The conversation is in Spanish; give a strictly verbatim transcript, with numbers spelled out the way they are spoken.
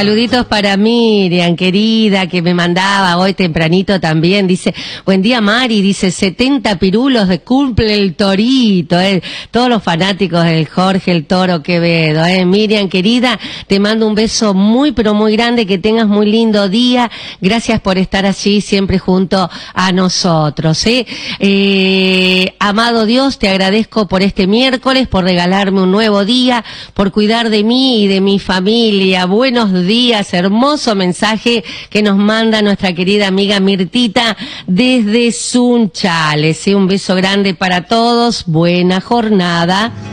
Saluditos para Miriam, querida, que me mandaba hoy tempranito también. Dice, buen día Mari, dice, setenta pirulos de cumple el Torito, eh. Todos los fanáticos del Jorge el Toro Quevedo, eh. Miriam, querida, te mando un beso muy, pero muy grande, que tengas muy lindo día. Gracias por estar allí siempre junto a nosotros, eh. Eh, amado Dios, te agradezco por este miércoles, por regalarme un nuevo día, por cuidar de mí y de mi familia. Buenos días, hermoso mensaje que nos manda nuestra querida amiga Mirtita desde Sunchales. Un beso grande para todos, buena jornada.